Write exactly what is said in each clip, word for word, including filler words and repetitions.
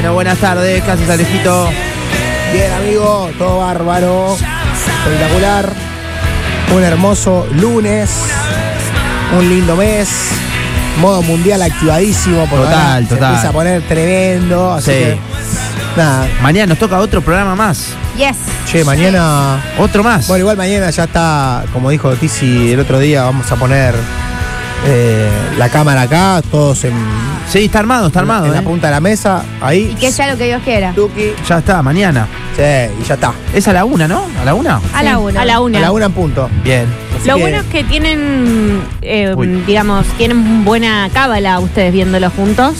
Bueno, buenas tardes, ¿qué haces, Alejito? Bien, amigo, todo bárbaro, espectacular. Un hermoso lunes, un lindo mes, modo mundial activadísimo. Porque Total, se total. empieza a poner tremendo, así Sí. que, nada. Mañana nos toca otro programa más. Yes. Che, mañana... Otro más. Bueno, igual mañana ya está, como dijo Tizi el otro día, vamos a poner eh, la cámara acá, todos en, Sí, está armado, está armado. en eh. la punta de la mesa, ahí. Y que sea lo que Dios quiera. Tuki. Ya está, mañana. Sí, y ya está. Es a la una, ¿no? ¿A la una? A la una. A la una. A la una en punto. Bien. Así Lo que- bueno es que tienen, eh, Uy. digamos, tienen buena cábala ustedes viéndolo juntos.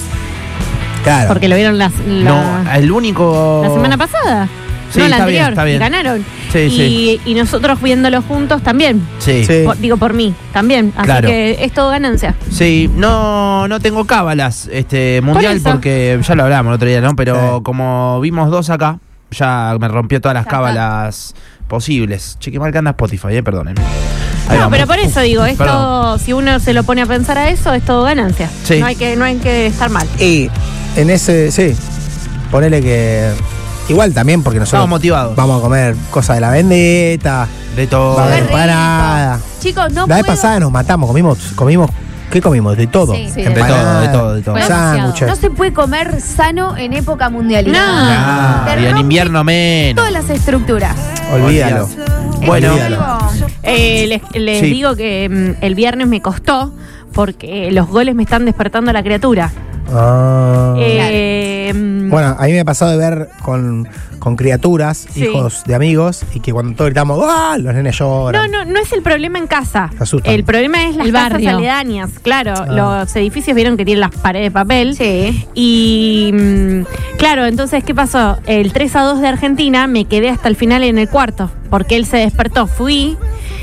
Claro. Porque lo vieron las- la, No, el único. la semana pasada. Sí, no, la está bien, anterior. está bien. Y ganaron. Sí, y, sí. y nosotros viéndolo juntos también. Sí. Sí. Por- digo, por mí, también. Así Claro. que es todo ganancia. Sí, no, no tengo cábalas este mundial eso. porque ya lo hablamos el otro día, ¿no? Pero Sí. como vimos dos acá, ya me rompió todas las Ya está. cábalas posibles. Che, qué mal que anda Spotify, eh, perdonen. Ahí No, vamos. pero por eso digo, esto, Perdón. si uno se lo pone a pensar a eso, es todo ganancia. Sí. No hay que, no hay que estar mal. Y en ese, sí, ponele que. Igual también, porque nosotros Estamos motivados. vamos a comer cosas de la vendetta, De todo. va a Qué haber rico. parada. Chicos, no La vez puedo- pasada nos matamos, comimos, comimos, ¿qué comimos? De todo. Sí. Sí, de todo, de todo, de todo. Fue Sándwiches. No se puede comer sano en época mundialista. No. Ah, Te y en rompe invierno menos. Todas las estructuras. Olvídalo. Bueno. Olvídalo. Eh, les les Sí. digo que mm, el viernes me costó porque los goles me están despertando la criatura. Ah. Eh, mm, Bueno, a mí me ha pasado de ver con, con criaturas, Sí. hijos de amigos, y que cuando todos gritamos ¡gol! Los nenes lloran. no, no, no es el problema en casa. Se asustan. El problema es las El casas barrio. aledañas. Claro, Ah. los edificios vieron que tienen las paredes de papel. Sí. Y mm, claro, entonces, ¿qué pasó? El tres a dos de Argentina me quedé hasta el final en el cuarto, porque él se despertó. Fui.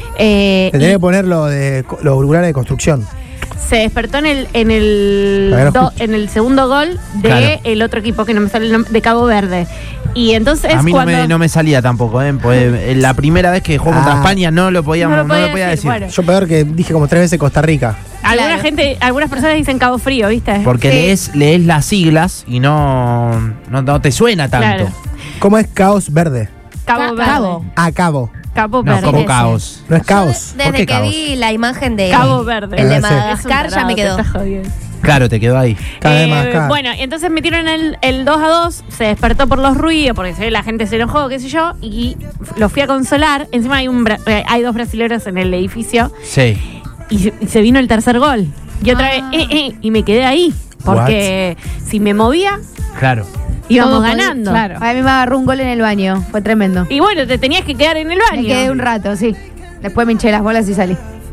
eh, Te tenés y que poner lo de co- los auriculares de construcción. se despertó en el en el A ver, do- escucha. en el segundo gol de Claro. el otro equipo que no me sale el nombre, de Cabo Verde. Y entonces A mí cuando no, me, no me salía tampoco, ¿eh? Pues, la primera vez que jugó contra Ah. España no lo podíamos, No no lo lo podía podía decir, decir. bueno. Yo peor que dije como tres veces Costa Rica. alguna Claro. gente, algunas personas dicen Cabo Frío, ¿viste? Porque Sí. lees, lees las siglas y no, no, no te suena tanto. Claro. ¿Cómo es caos verde? Cabo Ca- Verde. Cabo. Ah, cabo. Cabo No, Verde. como ese. caos. No es caos. Desde qué que caos? vi la imagen de Cabo Verde. el de Ah, sí. Madagascar Es un ya me quedó. tarado, te está jodiendo. Claro, te quedó ahí. Cada vez Eh, más acá. Bueno, entonces metieron el, el dos a dos, se despertó por los ruidos, porque se ve la gente se enojó, qué sé yo, y lo fui a consolar. Encima hay un bra- eh, hay dos brasileños en el edificio, Sí. y se, y se vino el tercer gol. Y otra Ah. vez, eh, eh, y me quedé ahí, porque si me movía, Claro. íbamos Todo podía- ganando. Claro. A mí me agarró un gol en el baño. Fue tremendo. Y bueno, te tenías que quedar en el baño. Me quedé un rato, sí. Después me hinché las bolas y salí.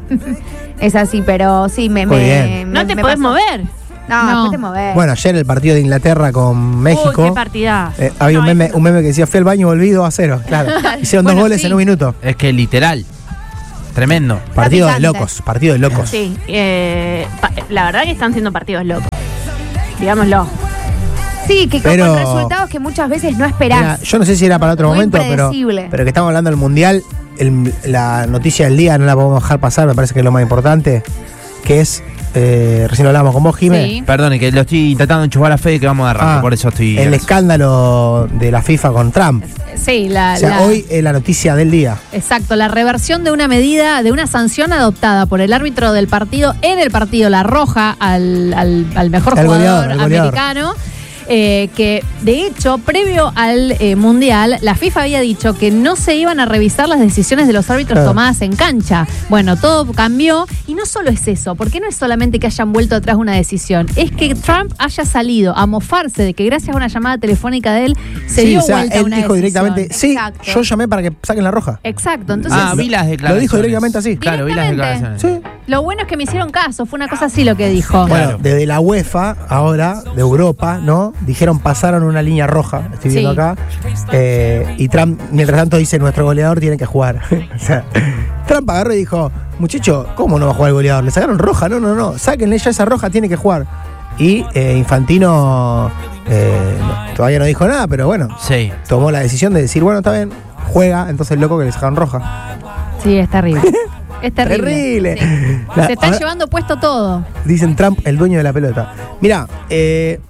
Es así, pero sí, me. Muy me- bien. No me- te me podés pasó. mover. No, No. después te movés. Bueno, ayer el partido de Inglaterra con México. Uy, qué partida. eh, había un meme, un meme que decía, fui al baño y volví dos a cero. Claro. Hicieron Bueno, dos goles sí. en un minuto. Es que literal. Tremendo. Partido de picante. locos, partido de locos. Sí, eh, pa- la verdad que están siendo partidos locos. Digámoslo. Sí, que Pero- con resultados que muchas veces no esperás. Mira, yo no sé si era para otro Muy momento, pero, impredecible. pero que estamos hablando del Mundial, el- la noticia del día no la podemos dejar pasar, me parece que es lo más importante, que es, eh, recién lo hablábamos con vos, Jimé, Sí. Perdone, que lo estoy intentando enchufar a Fede que vamos de arranque, Ah, por eso estoy. el escándalo de la FIFA con Trump. Sí, la, O sea, la- hoy es la noticia del día. exacto, la reversión de una medida, de una sanción adoptada por el árbitro del partido, en el partido La Roja, al, al- al mejor Al jugador goleador, al goleador. americano. eh, que de hecho, previo al eh, Mundial, la FIFA había dicho que no se iban a revisar las decisiones de los árbitros Claro. tomadas en cancha. Bueno, todo cambió y no solo es eso, porque no es solamente que hayan vuelto atrás una decisión, es que Trump haya salido a mofarse de que gracias a una llamada telefónica de él se Sí, dio o sea, vuelta él una dijo decisión. directamente, sí, Exacto. yo llamé para que saquen la roja. Exacto, entonces Ah, vi las declaraciones. Lo dijo directamente así. Claro, vi las Directamente. declaraciones. Sí. lo bueno es que me hicieron caso, fue una cosa así lo que dijo. Bueno, Claro. desde la UEFA, ahora, de Europa, ¿no? Dijeron pasaron una línea roja, estoy viendo Sí. acá. eh, y Trump, mientras tanto, dice nuestro goleador tiene que jugar. O sea, Trump agarró y dijo, muchacho, ¿cómo no va a jugar el goleador? Le sacaron roja, no, no, no, sáquenle ya esa roja, tiene que jugar. Y eh, Infantino eh, no, todavía no dijo nada, pero bueno, Sí. tomó la decisión de decir, bueno, está bien, juega, entonces el loco que le sacaron roja. Sí, es terrible. Es terrible. Terrible. La- Se están ahora- llevando puesto todo. Dicen Trump, el dueño de la pelota. Mirá, eh,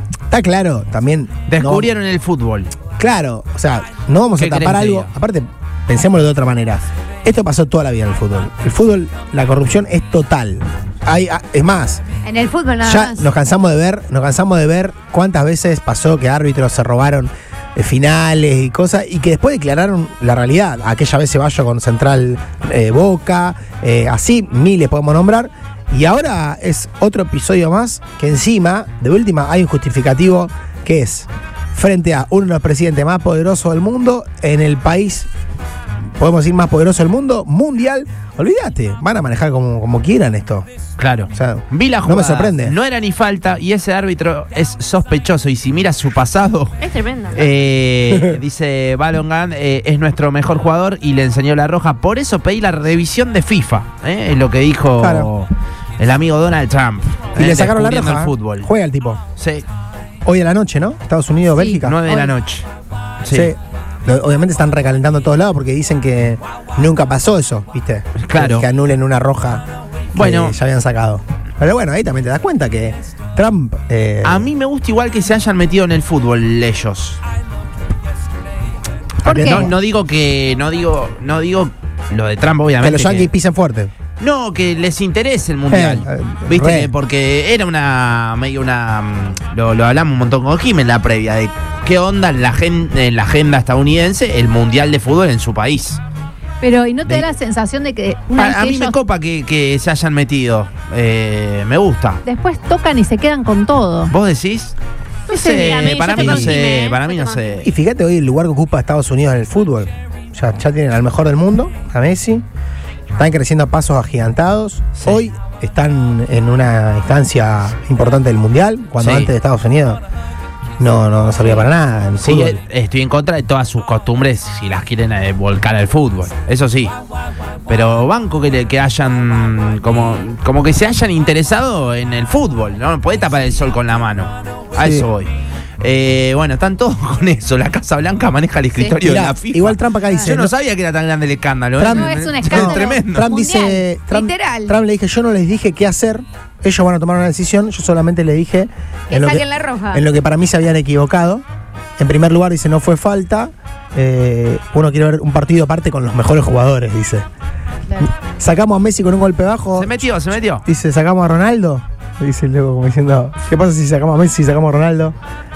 está claro, también. Descubrieron el fútbol. No, claro, o sea, no vamos a ¿Qué tapar querés que algo. diga? Aparte, pensémoslo de otra manera. Esto pasó toda la vida en el fútbol. El fútbol, la corrupción es total. Hay, ah, es más, En el fútbol nada ya más. nos cansamos de ver, nos cansamos de ver cuántas veces pasó que árbitros se robaron eh, finales y cosas, y que después declararon la realidad. Aquella vez Ceballos con Central eh, Boca, eh, así miles podemos nombrar. Y ahora es otro episodio más que encima, de última, hay un justificativo que es frente a uno de los presidentes más poderosos del mundo, en el país, podemos decir más poderoso del mundo, mundial. Olvídate, van a manejar como, como quieran esto. Claro. O sea, Vi la no jugada. me sorprende. No era ni falta y ese árbitro es sospechoso. Y si miras su pasado, Es tremendo. eh, dice Balongan, eh, es nuestro mejor jugador y le enseñó la roja. Por eso pedí la revisión de FIFA. eh, Es lo que dijo Claro. el amigo Donald Trump. Y eh, le sacaron la descubriendo roja. el ¿eh? fútbol. Juega el tipo. Sí, Hoy a la noche, ¿no? Estados Unidos, Sí, Bélgica. nueve de la Hoy. noche. Sí. Sí. Lo- Obviamente están recalentando a todos lados porque dicen que nunca pasó eso, ¿viste? Claro. Que, que anulen una roja Bueno. que ya habían sacado. Pero bueno, ahí también te das cuenta que Trump. eh, A mí me gusta igual que se hayan metido en el fútbol ellos. ¿Por qué? No, no digo que. No digo. No digo lo de Trump, que obviamente. los yankees que- pisen fuerte. No, que les interese el mundial. Eh, eh, ¿Viste? re. Que porque era una. medio una. mm, Lo, lo hablamos un montón con Jim en la previa de qué onda en la, gen- en la agenda estadounidense el mundial de fútbol en su país. Pero, ¿y no te De- da la sensación de que una vez A, a que mí me ellos copa que, que se hayan metido. Eh, me gusta. después tocan y se quedan con todo? ¿Vos decís? No sé, sé, a mí- para yo mí te no confirmé, sé, ¿eh? para Yo mí te no sé. Y fíjate hoy el lugar que ocupa Estados Unidos en el fútbol. Ya, ya tienen al mejor del mundo, a Messi. Están creciendo a pasos agigantados. Sí. Hoy están en una instancia importante del mundial, cuando Sí. antes de Estados Unidos no, no servía para nada. En Sí, fútbol. eh, estoy en contra de todas sus costumbres si las quieren eh, volcar al fútbol. Eso sí. Pero banco que, le- que hayan. Como, como que se hayan interesado en el fútbol. No puede tapar el sol con la mano. A Sí. eso voy. Eh, bueno, están todos con eso. La Casa Blanca maneja el escritorio Mirá, de la FIFA. igual Trump acá dice. Yo no no- sabía que era tan grande el escándalo. Trump- ¿eh? No, es un Es escándalo. tremendo. Trump Mundial, dice. Trump, literal. Trump le dije, yo no les dije qué hacer. Ellos van a tomar una decisión. Yo solamente le dije. Que en lo saquen la roja. En lo que para mí se habían equivocado. En primer lugar, dice, no fue falta. Eh, uno quiere ver un partido aparte con los mejores jugadores, dice. Sacamos a Messi con un golpe bajo. Se metió, se metió. Dice, sacamos a Ronaldo. Dice el loco como diciendo, ¿qué pasa si sacamos a Messi y sacamos a Ronaldo?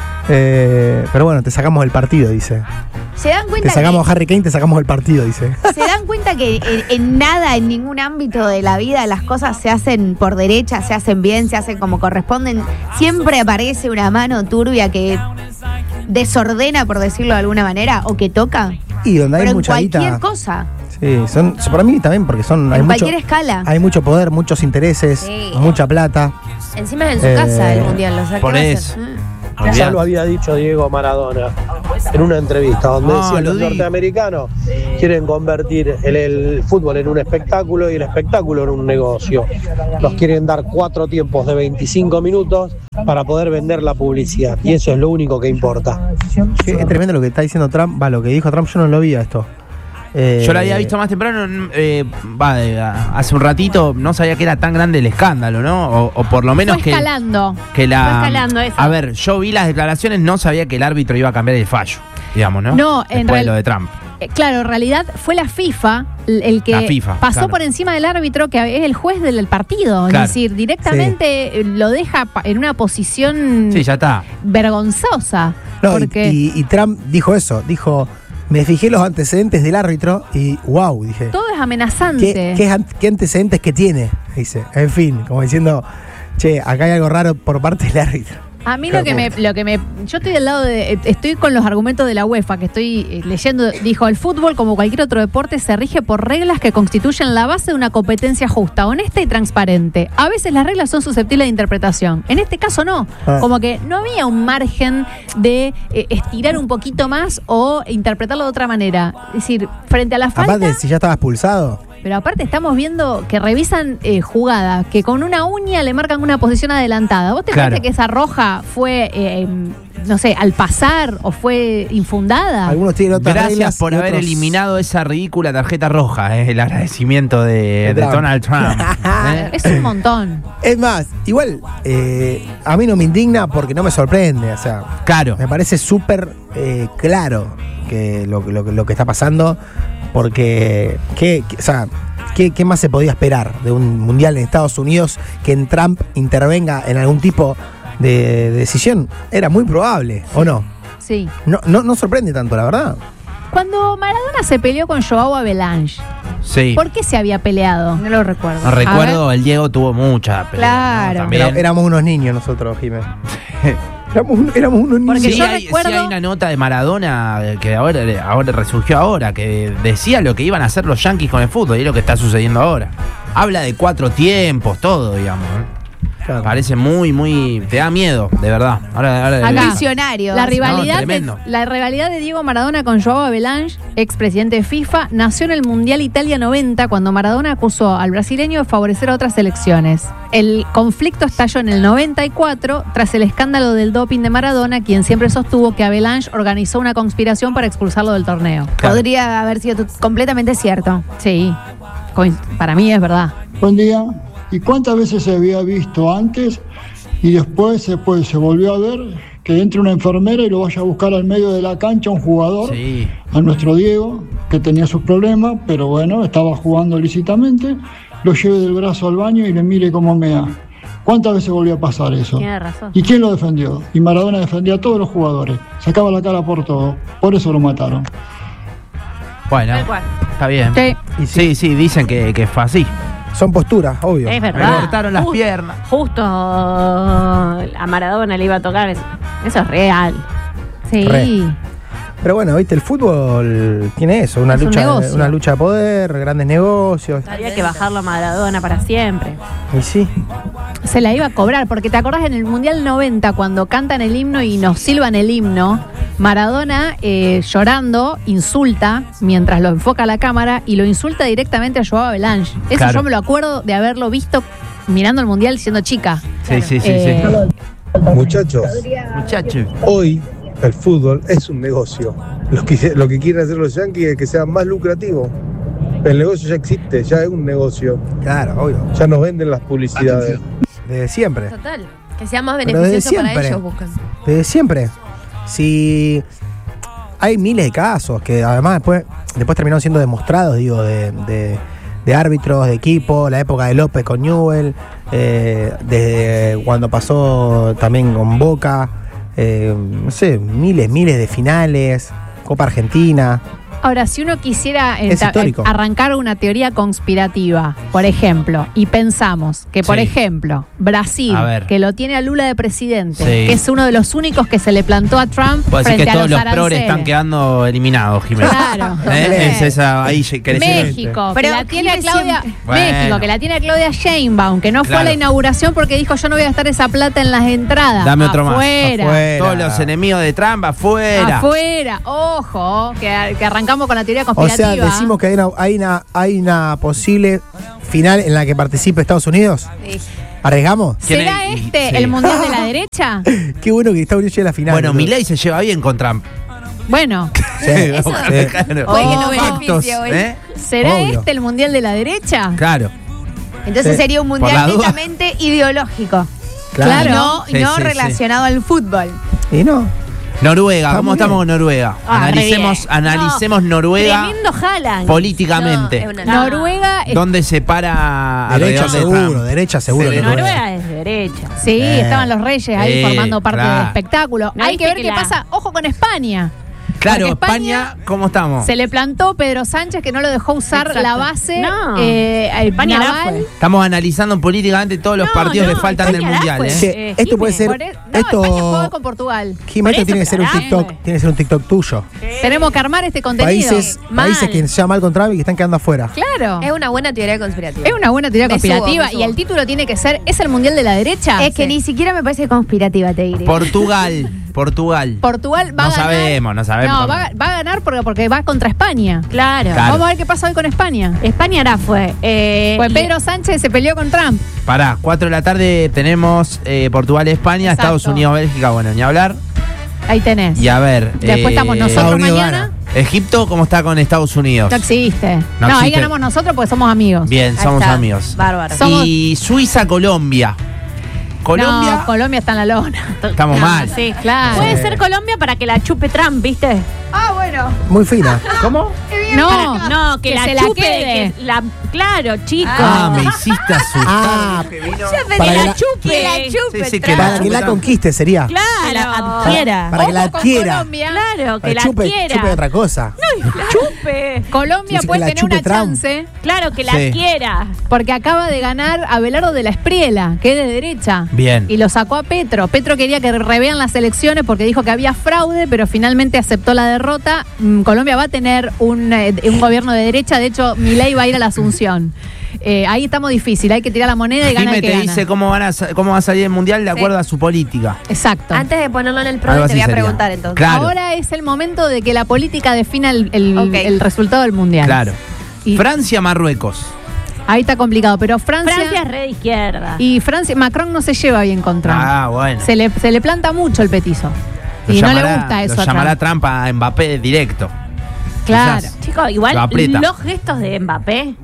Eh, pero bueno, te sacamos el partido, dice. ¿Se dan Te cuenta sacamos a Harry Kane, te sacamos el partido, dice. que, se dan cuenta que en, en nada, en ningún ámbito de la vida, las cosas se hacen por derecha, se hacen bien, se hacen como corresponden? Siempre aparece una mano turbia que desordena, por decirlo de alguna manera, o que toca. Y donde hay Pero en mucha cualquier guita. cosa, Sí, son, para mí también, porque son. Hay en mucho, cualquier escala. hay mucho poder, muchos intereses, Sí. mucha plata. Encima es en su Eh, casa el mundial, o sea, ¿qué por va a hacer? eso. Mm. Ya lo había dicho Diego Maradona en una entrevista donde Ah, decía que lo los dijo. norteamericanos quieren convertir el, el fútbol en un espectáculo y el espectáculo en un negocio. Nos quieren dar cuatro tiempos de veinticinco minutos para poder vender la publicidad y eso es lo único que importa. Sí, es tremendo lo que está diciendo Trump. Va, lo que dijo Trump, yo no lo vi a esto. Eh, Yo lo había visto más temprano, eh, va, de- a- hace un ratito, no sabía que era tan grande el escándalo, ¿no? O, o por lo menos Fue que, escalando. que la... Fue escalando eso. A ver, yo vi las declaraciones, no sabía que el árbitro iba a cambiar el fallo, digamos, ¿no? No, en Después de real- lo de Trump. Eh, Claro, en realidad fue la FIFA el el que La FIFA, pasó claro. por encima del árbitro, que es el juez del partido. Claro. Es decir, directamente eh, lo deja pa- en una posición Sí, ya está. vergonzosa. No, y, porque y- y Trump dijo eso, dijo, me fijé los antecedentes del árbitro y wow, dije. todo es amenazante. ¿Qué, qué, an- qué antecedentes que tiene? Dice, en fin, como diciendo, che, acá hay algo raro por parte del árbitro. A mí Claro, lo que me, pobre. lo que me, yo estoy del lado de, estoy con los argumentos de la UEFA que estoy eh, leyendo. Dijo, el fútbol como cualquier otro deporte se rige por reglas que constituyen la base de una competencia justa, honesta y transparente. A veces las reglas son susceptibles de interpretación. En este caso no. Ah. Como que no había un margen de eh, estirar un poquito más o interpretarlo de otra manera. Es decir, frente a la falta. Aparte, si ya estaba expulsado, Pero aparte estamos viendo que revisan eh, jugadas, que con una uña le marcan una posición adelantada. ¿Vos te Claro. parece que esa roja fue eh, no sé, al pasar o fue infundada. Algunos tienen otras Gracias reglas por y haber otros- eliminado esa ridícula tarjeta roja. Es el agradecimiento de, De de Trump. Donald Trump. ¿eh? Es un montón. Es más, igual, eh, a mí no me indigna porque no me sorprende. O sea, Claro. me parece súper eh, claro que lo, lo- lo que está pasando. Porque, ¿qué, qué- o sea, ¿qué, qué más se podía esperar de un mundial en Estados Unidos que en Trump intervenga en algún tipo de decisión? Era muy probable, ¿o no? Sí. No, no, no sorprende tanto, la verdad. Cuando Maradona se peleó con Joao Avalanche, Sí. ¿por qué se había peleado? No lo recuerdo. No recuerdo, el Diego tuvo mucha pelea. Claro. ¿no? También. Era- éramos unos niños nosotros, Jiménez. éramos, un- éramos unos niños. Porque Sí, yo hay, recuerdo- sí hay una nota de Maradona que ahora, ahora resurgió ahora, que decía lo que iban a hacer los Yankees con el fútbol y es lo que está sucediendo ahora. Habla de cuatro tiempos, todo, digamos. ¿eh? Claro. Parece muy, muy... Te da miedo, de verdad. Ahora, ahora Acá. Visionario. La rivalidad, de, tremendo. la rivalidad de Diego Maradona con Joao Avalanche, expresidente de FIFA, nació en el Mundial Italia noventa cuando Maradona acusó al brasileño de favorecer a otras selecciones. El conflicto estalló en el noventa y cuatro tras el escándalo del doping de Maradona, quien siempre sostuvo que Avalanche organizó una conspiración para expulsarlo del torneo. Claro. Podría haber sido t- completamente cierto. Sí, coin- para mí es verdad. Buen día. ¿Y cuántas veces se había visto antes y después, después se volvió a ver que entre una enfermera y lo vaya a buscar al medio de la cancha un jugador, Sí. a nuestro Diego, que tenía sus problemas, pero bueno, estaba jugando lícitamente, lo lleve del brazo al baño y le mire cómo mea? ¿Cuántas veces volvió a pasar eso? Tiene razón. ¿Y quién lo defendió? Y Maradona defendía a todos los jugadores, sacaba la cara por todo, por eso lo mataron. Bueno, Tal cual. está bien. Sí. Y sí, Sí, sí, dicen que, que fue así. son posturas, obvio. Es Me verdad. cortaron las Ju- piernas. Justo a Maradona le iba a tocar eso. Eso es real. Sí. Re. Pero bueno, viste, el fútbol tiene eso, una Es un lucha, negocio. una lucha de poder, grandes negocios. Había que bajarlo a Maradona para siempre. Y sí, Se la iba a cobrar, porque te acordás en el Mundial noventa, cuando cantan el himno y nos silban el himno, Maradona eh, llorando insulta mientras lo enfoca la cámara y lo insulta directamente a Joao Avalanche. Eso Claro. yo me lo acuerdo de haberlo visto mirando el Mundial siendo chica. Sí, sí, sí, Eh, sí. Muchachos, Muchacho. hoy el fútbol es un negocio. Lo que, lo que quieren hacer los Yankees es que sea más lucrativo. El negocio ya existe, ya es un negocio. claro, obvio. Ya nos venden las publicidades. Desde siempre. Total. Que sea más Pero desde beneficioso para siempre. ellos, buscan. Desde siempre. Si hay miles de casos que además después, después terminaron siendo demostrados, digo, de, de- de árbitros, de equipo, la época de López con Newell, eh, desde cuando pasó también con Boca, eh, no sé, miles, miles de finales, Copa Argentina. Ahora, si uno quisiera Es enta- histórico. arrancar una teoría conspirativa, por ejemplo, y pensamos que, por Sí. ejemplo, Brasil, A ver. que lo tiene a Lula de presidente, Sí. que es uno de los únicos que se le plantó a Trump Puedo decir frente que a todos los los progres aranceles. están quedando eliminados, Jiménez. Claro. ¿Eh? Es esa ahí creciente. México, que Pero la tiene a Giles Claudia, siempre- Bueno. México, que la tiene a Claudia Sheinbaum, que no fue a Claro. la inauguración porque dijo yo no voy a gastar esa plata en las entradas. Dame otro más. Afuera. Afuera. Todos los enemigos de Trump afuera. Afuera, ojo, que, que arrancamos con la teoría O conspirativa. sea, decimos que hay una, hay una, hay una posible final en la que participe Estados Unidos. ¿Arriesgamos? ¿Quién ¿Será es? este Sí. el mundial de la derecha? Qué bueno que Estados Unidos llegue a la final. Bueno, boludo. Milei se lleva bien con Trump. Bueno, Sí, Eso- sí. Claro. Puede que no Factos, beneficie hoy. ¿eh? ¿será Obvio. este el mundial de la derecha? Claro. Entonces Sí. sería un Por mundial la duda. netamente ideológico. Claro. Y no, y Sí, no sí, relacionado al fútbol. Y no. Noruega, Está ¿cómo muy estamos con Noruega? Ah, re analicemos bien. analicemos Noruega Tremendo Haaland. políticamente. No, es una- No. Noruega, es- ¿Dónde se para Derecha alrededor de seguro, Trump? derecha seguro. Sí, Noruega. Noruega es derecha. sí, Eh. estaban los reyes ahí Eh, formando parte claro. del espectáculo. ¿No Hay viste que ver que qué la- pasa. Ojo con España. Claro, Porque España, ¿cómo estamos? Se le plantó Pedro Sánchez que no lo dejó usar Exacto. la base No. eh, España la naval. fue. Estamos analizando políticamente todos los No, partidos no, que faltan del España la Mundial, fue. ¿eh? Sí, Eh, esto puede ser. Por e- no, esto, España jugó con Portugal. Jim, esto Por tiene que eso, ser un carajo. TikTok, tiene que ser un TikTok tuyo. Tenemos que armar este contenido. Países, Mal. países que se llaman mal contra y que están quedando afuera. Claro. Es una buena teoría conspirativa. Es una buena teoría Me conspirativa subo, me subo. y el título tiene que ser ¿es el mundial de la derecha? Es que ni siquiera me parece conspirativa, te diré. Portugal, Portugal. Portugal va No a ganar. sabemos, no sabemos. No, va, va a ganar porque, porque va contra España. Claro. Claro. Vamos a ver qué pasa hoy con España. España ahora fue. Eh, Pues y- Pedro Sánchez se peleó con Trump. Pará, cuatro de la tarde tenemos eh, Portugal, España, Exacto. Estados Unidos, Bélgica, bueno, ni hablar. Ahí tenés. Y a ver. Después eh, estamos nosotros Estados Unidos mañana. gana. Egipto, ¿cómo está con Estados Unidos? No existe. No No, ahí existe. ganamos nosotros porque somos amigos. Bien, Ahí somos está. amigos. Bárbaro. Somos- Y Suiza, Colombia. Colombia. No, Colombia está en la lona. Estamos No, mal. Sí, Claro. Puede Sí. ser Colombia para que la chupe Trump, ¿viste? Ah, bueno. Muy fina. ¿Cómo? No, Para- no, que, que la se la chupe. quede. que la- claro, chicos. Ah, me hiciste asustar. Ah, que vino. para que la, chupe. Que la chupe. Sí, sí, que Trump. la para que la conquiste sería. Claro. Que la Para, adquiera. para que la Ojo con adquiera. Colombia. Claro, que Para la chupe, quiera. chupe otra cosa. Chupe. Colombia Dice que puede la tener chupe una Trump. chance Claro, que la Sí. quiera. porque acaba de ganar Abelardo de la Espriela, que es de derecha. Bien. Y lo sacó a Petro. Petro quería que revean las elecciones porque dijo que había fraude, pero finalmente aceptó la derrota. Mm, Colombia va a tener un, eh, un gobierno de derecha. De hecho, Milei va a ir a la Asunción. Eh, ahí estamos difícil. Hay que tirar la moneda y ganar Jimé el que te gana. dice cómo, van a, sa- cómo va a salir el mundial de Sí. acuerdo a su política. Exacto. Antes de ponerlo en el Algo pro, te así voy a sería. preguntar entonces. Claro. Ahora es el momento de que la política defina el, el- Ok. el resultado del mundial. Claro. Y Francia, Marruecos. ahí está complicado, pero Francia, Francia es re de izquierda. y Francia, Macron no se lleva bien con Trump. Ah, bueno. Se le, se le planta mucho el petizo. Lo Y no le llamará- gusta eso Lo a llamará Trump. Trump a Mbappé directo. Claro. Quizás. Chicos, igual Lo aprieta. los gestos de Mbappé.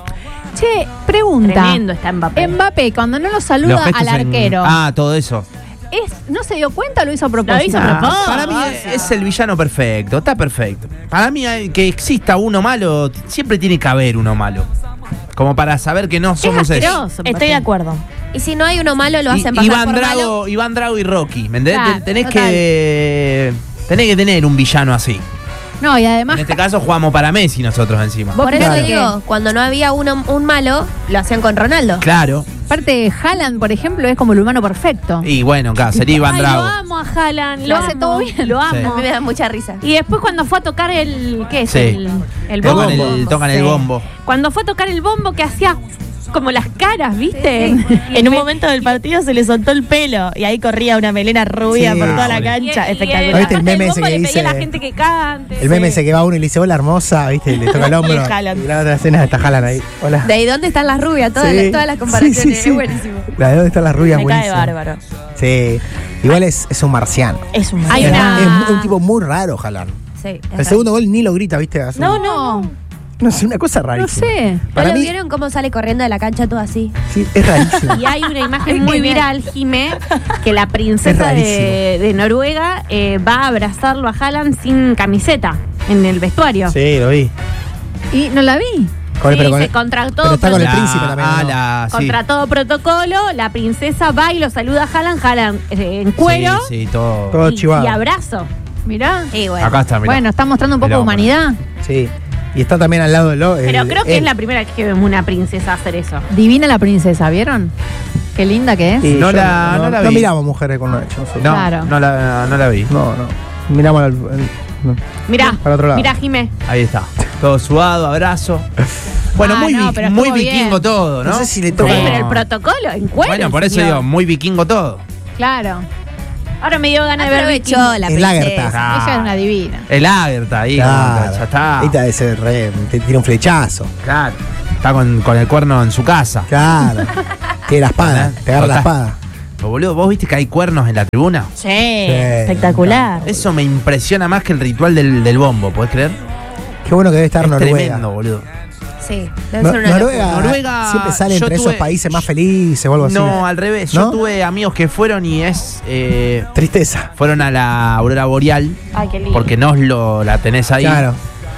Che, pregunta. Tremendo está Mbappé. Mbappé, cuando no lo Los saluda gestos al en- arquero, Ah, todo eso. es, ¿no se dio cuenta o lo hizo a propósito? Lo hizo a Ah, propósito. para mí es, es el villano perfecto, está perfecto. Para mí hay- que exista uno malo, siempre tiene que haber uno malo. Como para saber que no somos eso. asqueroso, Mbappé. Estoy de acuerdo. Y si no hay uno malo, lo I- hacen pasar Iván por malo. Drago, Iván Drago y Rocky, ¿me entendés? Claro, tenés total. que tenés que tener un villano así. No, y además, En este caso jugamos para Messi nosotros encima. Vos Por eso Claro. digo, cuando no había uno, un malo, lo hacían con Ronaldo. Claro. aparte, Haaland, por ejemplo, es como el humano perfecto. Y bueno, acá sería Iván Ay, Drago. lo amo a Haaland. Lo Lo hace amo, todo bien. Lo Sí. amo. A mí me da mucha risa. Y después cuando fue a tocar el... ¿Qué es? Sí. El, el Tocan bombo. el, tocan el Sí. bombo. Cuando fue a tocar el bombo que hacía como las caras, ¿viste? En un momento del partido se le soltó el pelo y ahí corría una melena rubia Sí. por toda la Y- cancha. Y- y Espectacular. ¿Viste el aparte del meme ese bombo que le pedía a la dice- gente que cante. El meme ese que va uno y le dice, hola hermosa, ¿viste? Y le toca el hombro. Y Haaland. Y la otra escena está Haaland ahí. Hola. De ahí dónde están las rubias, todas, Sí. las, todas las comparaciones. Sí, sí, sí. Es buenísimo. La de dónde están las rubias, Me cae buenísimo. bárbaro. Sí. Igual es, es un marciano. Es un Hay es, una- es un tipo muy raro, Haaland. Sí, es El raro. segundo gol ni lo grita, ¿viste? Hace No, un- no, no. No sé, una cosa No rarísima. sé. ¿No Para lo mí, vieron cómo sale corriendo de la cancha todo así? sí, es rarísimo. Y hay una imagen muy viral, Jimé, que la princesa Es de, de Noruega eh, va a abrazarlo a Haaland sin camiseta en el vestuario. Sí, lo vi. Y no la vi. Con el- Sí, pero con se el- contrató pero está con el La- príncipe también. ah, ¿no? la- sí. Contra todo protocolo, la princesa va y lo saluda a Haaland, Haaland eh, en cuero Sí, sí, todo. Todo y, chivado. y abrazo. Mirá. Sí, bueno. Acá está, mirá. Bueno, está mostrando un poco El de hombre. humanidad. Sí. Y está también al lado de lo. Pero el- creo que él. es la primera vez que vemos una princesa hacer eso. Divina la princesa, ¿vieron? Qué linda que es. Sí, No yo la- no la no vi. miramos mujeres con Nacho. nosotros. No, Claro. no, la, no la vi. No, no. Miramos al. al- no. Mirá, Para otro lado. mirá, Jimé. Ahí está. Todo sudado, abrazo. Bueno, Ah, muy, no, vi- pero muy estuvo vikingo bien. todo, ¿no? No sé si le Sí, toca. pero el protocolo, en cuero. Bueno, por el eso señor. digo, muy vikingo todo. Claro. Ahora me dio ganas de ver Aprovechó Vikingo. la Es Lagertha. princesa. Ah. Ella es una divina. El Agertha ahí, Claro. ya está. Ahí te debe ser re. Te tira un flechazo. Claro. Está con, con el cuerno en su casa. Claro. Tiene la espada. Te agarra la Total. espada. Pero, boludo, ¿vos viste que hay cuernos en la tribuna? Sí, espectacular. Eso me impresiona más que el ritual del, del bombo, ¿podés creer? Qué bueno que debe estar Es Noruega. tremendo, boludo. Sí, debe No- ser una Noruega, locura. Noruega, siempre sale yo entre esos tuve- países más felices o algo así. No, al revés. ¿No? Yo tuve amigos que fueron y es. eh, Tristeza. fueron a la aurora boreal Ay, qué lindo. porque no lo, la tenés ahí. Claro.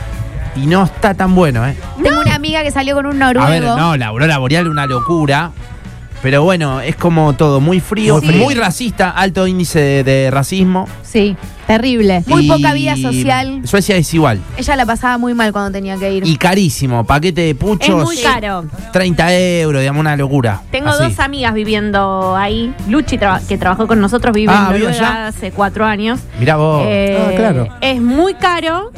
Y no está tan bueno, ¿eh? Tengo una amiga que salió con un noruego. A ver, no, la aurora boreal es una locura. Pero bueno, es como todo muy frío, Muy muy, frío. racista, alto índice de, de racismo. Sí, terrible. Muy y poca vida social. Suecia es igual. Ella la pasaba muy mal cuando tenía que ir. Y carísimo, paquete de Es puchos. muy caro. treinta euros, digamos, una locura. Tengo Así. dos amigas viviendo ahí. Luchi, traba- que trabajó con nosotros, vive Ah, en ¿vive Noruega allá? hace cuatro años. Mirá vos. Eh, Ah, claro. Es muy caro,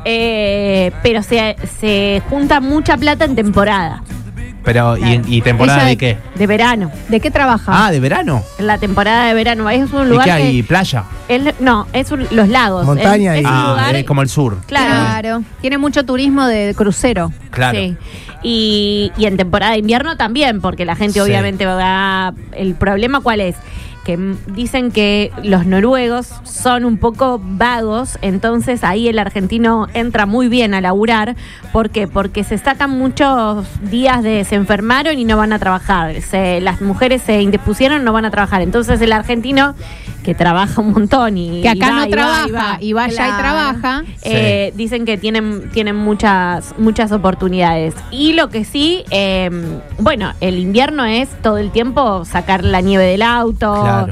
eh, pero se, se junta mucha plata en temporada. Pero, ¿y, y temporada Ella- de qué? De verano. ¿De qué trabaja? Ah, ¿de verano? En la temporada de verano. Es un ¿Y lugar qué hay? que. ¿Playa? el- no, es un- los lagos. Montaña es, y- es un Ah, lugar. es como el sur. Claro. Tiene mucho turismo de crucero. Claro. Sí. Y, y en temporada de invierno también, porque la gente Sí. obviamente va. ¿El problema cuál es? que m- dicen que los noruegos son un poco vagos, entonces ahí el argentino entra muy bien a laburar. ¿Por qué? Porque se sacan muchos días de se enfermaron y no van a trabajar. Se, las mujeres se indispusieron, no van a trabajar. Entonces el argentino, que trabaja un montón y Que acá y va, no y trabaja va, y va, y vaya Claro. y trabaja. eh, dicen que tienen, tienen muchas, muchas oportunidades. Y lo que sí, eh, bueno, el invierno es todo el tiempo sacar la nieve del auto, Claro.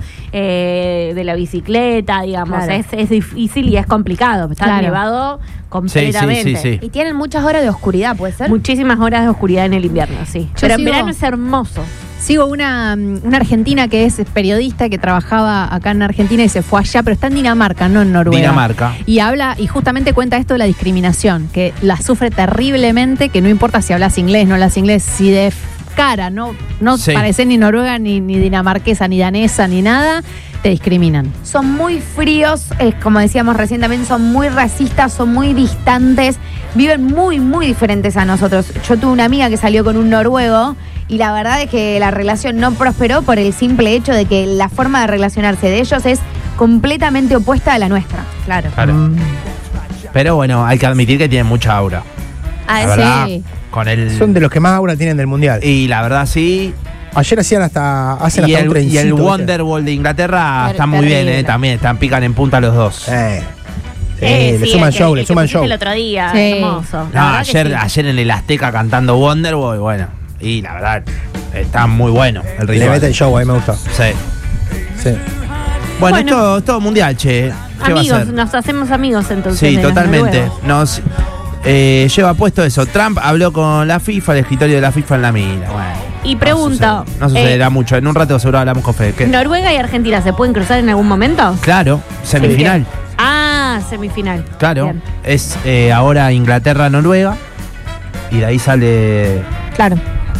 eh, de la bicicleta, digamos. Claro. Es, es difícil y es complicado. Está Claro. nevado Sí, sí, completamente. sí, sí. Y tienen muchas horas de oscuridad, ¿puede ser? Muchísimas horas de oscuridad en el invierno, sí. Pero en sigo- verano es hermoso. Sigo una, una argentina que es periodista que trabajaba acá en Argentina y se fue allá, pero está en Dinamarca, no en Noruega. Dinamarca. Y habla, y justamente cuenta esto de la discriminación, que la sufre terriblemente, que no importa si hablas inglés, no hablas inglés, si de cara no, no Sí. pareces ni noruega, ni, ni dinamarquesa, ni danesa, ni nada, te discriminan. Son muy fríos, eh, como decíamos recién también, son muy racistas, son muy distantes, viven muy, muy diferentes a nosotros. Yo tuve una amiga que salió con un noruego y la verdad es que la relación no prosperó por el simple hecho de que la forma de relacionarse de ellos es completamente opuesta a la nuestra. Claro. Claro. Mm. Pero bueno, hay que admitir que tiene mucha aura. Ah, La sí. verdad, con el... Son de los que más aura tienen del mundial. Y la verdad sí. Ayer hacían hasta, hacen Y hasta un el, y trencito. el ¿viste? Wonderwall de Inglaterra Ter- está muy bien, terrible. eh, también. Están, pican en punta los dos. Eh. Sí, Eh, le sí, suman el que- show, el le que suman pusiste show. el otro día, Sí. hermoso. La No, verdad que ayer, sí. ayer en el Azteca cantando Wonderboy, bueno. Y la verdad, está muy bueno el Le ritual. meten show, a mí me gustó. Sí. Sí. Bueno, Bueno. es todo, es todo mundial, che. ¿Qué va a Amigos, ser? nos hacemos amigos entonces. Sí, de los totalmente. noruegos. Nos eh, lleva puesto eso. Trump habló con la FIFA, el escritorio de la FIFA en la mina. Bueno, Y pregunto, No, sucede- no sucederá eh, mucho. En un rato seguro hablamos con Fede. ¿Qué? ¿Noruega y Argentina se pueden cruzar en algún momento? Claro, semifinal. Ah, semifinal. Claro. Bien. Es eh, ahora Inglaterra-Noruega. Y de ahí sale. Claro.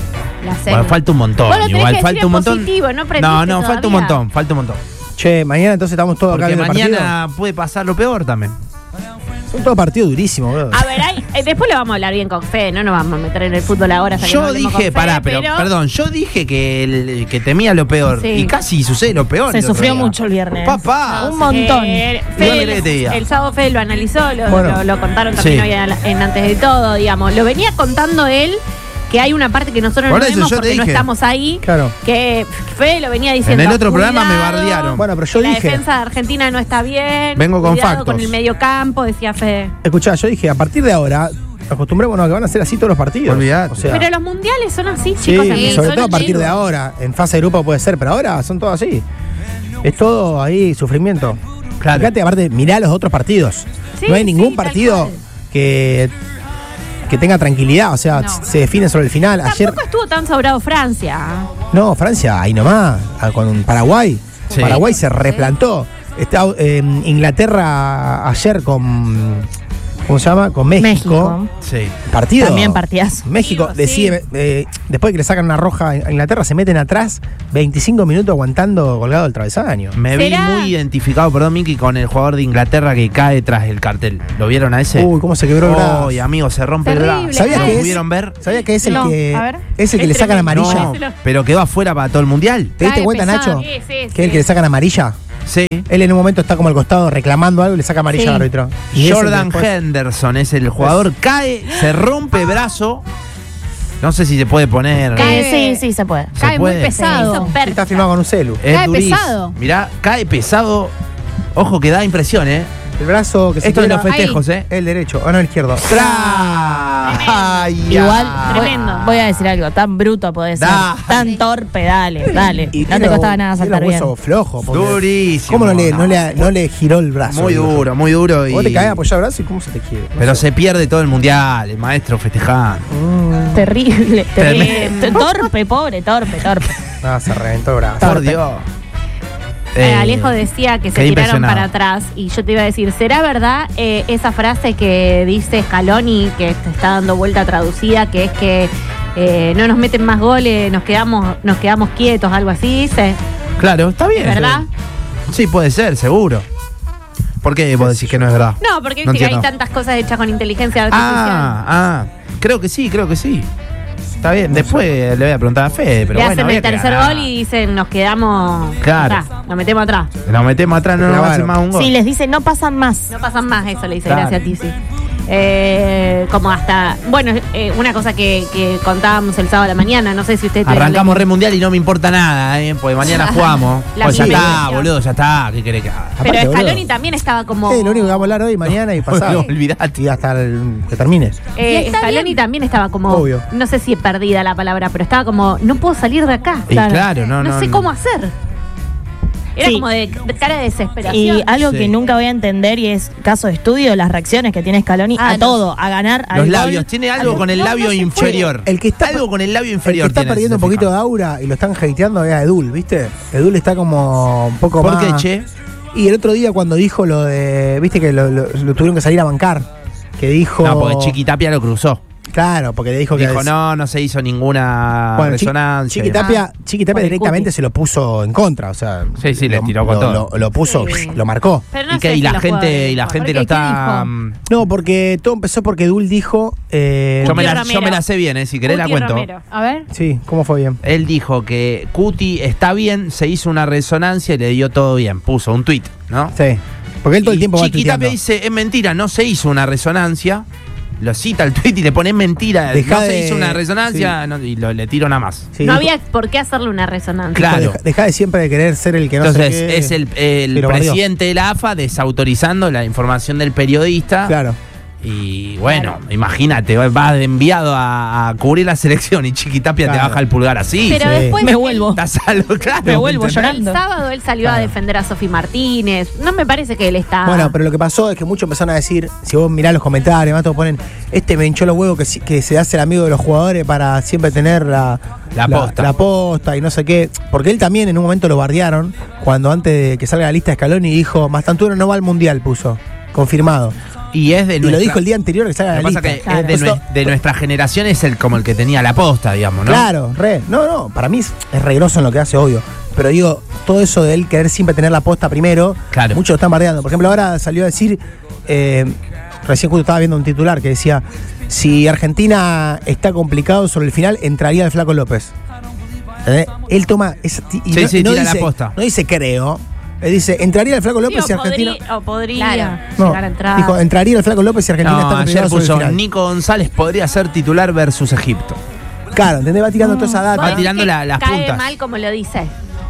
La semi. Bueno, falta un montón. Vos lo tenés Igual que falta decir un en montón. positivo, no no, aprendiste no, falta un todavía. montón, falta un montón. Che, mañana entonces estamos todos acá Porque viendo el partido. mañana puede pasar lo peor también. Son todos partidos durísimos, bro. A ver, ahí, eh, después le vamos a hablar bien con Fede, no nos vamos a meter en el fútbol ahora. hasta que no Yo hablemos dije, con Fede, pará, pero, perdón, yo dije que, el- que temía lo peor. Sí. Y casi sucede lo peor. Se el otro sufrió día. mucho el viernes. Papá. Un montón. Eh, Igual Fede, que te diga. el sábado Fede lo analizó, lo, Bueno. lo- lo contaron también Sí. hoy en, en Antes de Todo, digamos. Lo venía contando él, que hay una parte que nosotros Por no eso vemos yo te porque no dije. estamos ahí. Claro. Que Fede lo venía diciendo. En el otro programa me "Cuidado, bardearon". Bueno, pero yo la dije. defensa de Argentina no está bien. Vengo con cuidado factos. con el medio campo, decía Fede. Escuchá, yo dije, a partir de ahora, acostumbrémonos a que van a ser así todos los partidos. Olvidate. O sea, Pero los mundiales son así, sí, chicos. sí, amigos, sobre son todo a partir de amigos. ahora. En fase de grupo puede ser, pero ahora son todos así. Es todo ahí sufrimiento. Claro. Fíjate, aparte, mirá los otros partidos. Sí, no hay ningún sí, tal partido cual. que, que tenga tranquilidad. O sea, No. se define sobre el final. Ayer. Tampoco estuvo tan sobrado Francia. No, Francia, ahí nomás. ah, Con Paraguay. Sí. Paraguay se replantó. Está, eh, Inglaterra ayer con. ¿Cómo se llama? Con México. México. Sí. Partido. También partidazo. México Sí, decide, eh, después de que le sacan una roja a Inglaterra, se meten atrás veinticinco minutos aguantando colgado el travesaño. Me vi ¿Será? muy identificado, perdón, Miki, con el jugador de Inglaterra que cae tras el cartel. ¿Lo vieron a ese? Uy, cómo se quebró el brazo. Uy, amigo, se rompe Terrible, el brazo. ¿Sabías ¿Lo que es? pudieron ver? ¿Sabía que es el No, que, a ver. es el que Es le sacan tremendo. amarilla? No, pero quedó afuera para todo el mundial. ¿Te diste Cae cuenta, pesado. Nacho? Sí, sí, Que es sí. el que le sacan amarilla. Sí. Él en un momento está como al costado reclamando algo y le saca amarilla Sí. al árbitro. Y es el que Jordan después- Henderson es el jugador. Cae, se rompe brazo. No sé si se puede poner. Cae- Eh, sí, sí, se puede. Se Cae muy puede. pesado. Hizo Sí, percha. está filmado con un celu. Es Cae durísimo. pesado. Mirá, cae pesado. Ojo que da impresión, ¿eh? El brazo que se Esto de los quiebra, festejos, ¿eh? el derecho, o no, el izquierdo. ¡Tra! Ay, Igual, ay. voy, Tremendo. voy a decir algo, tan bruto podés ser, Da. tan torpe, dale, dale. Y no tiene te costaba los- nada tiene saltar los bien. huesos flojos. porque- Durísimo. ¿Cómo no le, no le, no le giró el brazo? Muy digo yo? duro, muy duro. Y... Vos te caes a apoyar el brazo y cómo se te quiere. No Pero sé. se pierde todo el mundial, el maestro festejando. Mm, Terrible, terrible. Tremendo. Torpe, pobre, torpe, torpe. ah, se reventó el brazo. Por Dios. Eh, Eh, Alejo decía que se quedé tiraron impresionado. para atrás y yo te iba a decir, ¿será verdad eh, esa frase que dice Scaloni, que te está dando vuelta traducida, que es que eh, no nos meten más goles, nos quedamos, nos quedamos quietos, algo así dice? Claro, está bien. ¿Verdad? Sí, puede ser, seguro. ¿Por qué vos decís que no es verdad? No, porque No viste que hay entiendo. tantas cosas hechas con inteligencia artificial. Ah, ah. Creo que sí, creo que sí. Está bien, después le voy a preguntar a Fede, pero Le bueno. hacen había el que tercer ganar. gol y dicen, nos quedamos Claro. atrás, nos metemos atrás. Nos metemos atrás, no nos Claro. hacen más un gol. Sí, les dice no pasan más. No pasan más, eso le dice Claro. gracias a Tizi. Eh, como hasta, bueno, eh, una cosa que, que contábamos el sábado a la mañana, no sé si ustedes tuvieron Arrancamos la- re mundial y no me importa nada, ¿eh? Porque mañana jugamos. La Pues ya primera. está, boludo, ya está. ¿Qué querés que haga? Pero Aparte, Scaloni boludo. también estaba como... Sí, lo único que vamos a hablar hoy, mañana y pasado. Olvidate. Y hasta el, que termine. Eh, Y está Scaloni bien. también estaba como, Obvio. no sé si es perdida la palabra, pero estaba como, no puedo salir de acá. Y claro, no, no, no, sé no. cómo hacer. Era Sí. como de, de cara de desesperación. Y algo Sí. que nunca voy a entender y es caso de estudio, las reacciones que tiene Scaloni Ah, a no. todo, a ganar, al Los gol. labios, tiene algo con el No, labio no se inferior. El que está- algo con el labio El que inferior. está tiene, perdiendo un si se poquito de fijan. aura y lo están hateando es a Edul, ¿viste? Edul está como un poco ¿Por más. qué, che? Y el otro día cuando dijo lo de. ¿Viste que lo, lo- lo tuvieron que salir a bancar? Que dijo. No, porque Chiquitapia lo cruzó. Claro, porque le dijo que. Dijo, no, no se hizo ninguna Bueno, Chi- resonancia. Chiquitapia, Chiquitapia por el directamente cuti. se lo puso en contra, o sea. Sí, sí, le lo- tiró con lo, todo. Lo, lo puso, Sí. lo marcó. Pero no y, que, sé y si la los gente, jugadores- y la ¿por gente qué? lo ¿Qué está. dijo? mm, No, porque todo empezó porque Edul dijo. eh, Yo me, Guti la, yo Romero. me la sé bien, eh, si querés la Guti cuento. Romero. A ver. Sí, ¿cómo fue bien? Él dijo que Cuti está bien, se hizo una resonancia y le dio todo bien. Puso un tuit, ¿no? Sí. Porque él todo el Y tiempo va Chiquitapia tuiteando. dice, es mentira, no se hizo una resonancia. Lo cita el tuit y le pone "Es mentira, Dejá no se de- hizo una resonancia no- y lo- le tiro nada más. Sí, no dijo- había por qué hacerle una resonancia. Claro. Deja, deja de siempre de querer ser el que no Entonces, sé qué. es el, el Pero bardeó. presidente de la A F A desautorizando la información del periodista. Claro. Y bueno, imagínate, vas de enviado a, a cubrir la selección y Chiquitapia te Claro. baja el pulgar así. Pero Sí. después... Me vuelvo. Estás algo, claro. Me vuelvo ¿entendés? llorando. El sábado él salió a Claro. defender a Sofi Martínez. No me parece que él está... Bueno, pero lo que pasó es que muchos empezaron a decir, si vos mirás los comentarios, más todos ponen, este me hinchó los huevos que, si- que se hace el amigo de los jugadores para siempre tener la, La posta. la posta y no sé qué. Porque él también en un momento lo bardearon, cuando antes de que salga la lista de Scaloni dijo, Mastantuero no va al Mundial, puso, confirmado. Y es de Y nuestra- lo dijo el día anterior que salga Lo la que lista. pasa que es de, Claro. nue- de nuestra generación es el como el que tenía la posta, digamos, ¿no? Claro, re. No, no, para mí es, es re groso en lo que hace, obvio. Pero digo, todo eso de él querer siempre tener la posta primero, Claro. muchos lo están bardeando. Por ejemplo, ahora salió a decir, eh, recién justo estaba viendo un titular que decía, si Argentina está complicado sobre el final, entraría el Flaco López. ¿Entendés? Él toma... esa ti- y Sí, no, sí, y no tira la dice, posta. No dice creo. Él dice, entraría el Flaco Sí, López o si Argentina... podría, o podría Claro. No, llegar a entrar. dijo, entraría el Flaco López si Argentina No, está ayer complicado sobre el puso final. Nico González podría ser titular versus Egipto. Claro, ¿entendés? Va tirando toda esa data. Va Bueno, tirando es que la- las cae puntas. mal como lo dice.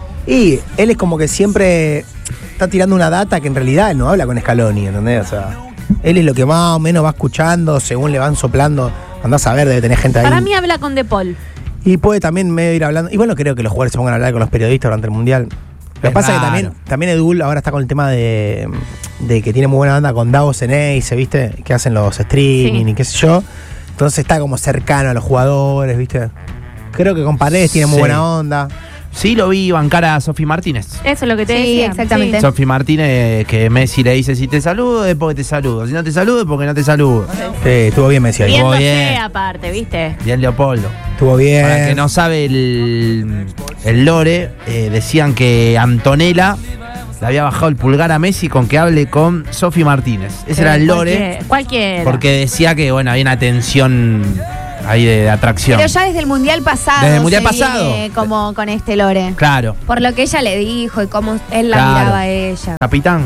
Y él es como que siempre está tirando una data que en realidad él no habla con Scaloni, ¿entendés? O sea, él es lo que más o menos va escuchando según le van soplando. Andás a ver, debe tener gente ahí. Para mí habla con De Paul. Y puede también medio ir hablando. Igual no creo que los jugadores se pongan a hablar con los periodistas durante el Mundial. Lo que Es pasa es que raro. también, también Edul ahora está con el tema de, de que tiene muy buena banda con Davos Ceneice, ¿viste? Que hacen los streaming Sí. y qué sé yo. Entonces está como cercano a los jugadores, ¿viste? Creo que con Paredes tiene muy Sí. buena onda. Sí, lo vi bancar a Sofi Martínez. Eso es lo que te Sí, decía. exactamente. Sofi Martínez, que Messi le dice, si te saludo es porque te saludo. Si no te saludo es porque no te saludo. Sí, estuvo bien Messi ahí. Bien. Riéndose bien. aparte, ¿viste? Bien Leopoldo. Estuvo bien. Para el que no sabe el, el lore, eh, decían que Antonella le había bajado el pulgar a Messi con que hable con Sofi Martínez. Ese era el lore, Cualquier- Cualquiera. porque decía que bueno, había una tensión ahí de, de atracción. Pero ya desde el mundial pasado. Desde el Mundial se pasado. viene como con este lore. Claro, Por lo que ella le dijo y cómo él la Claro. miraba a ella. capitán.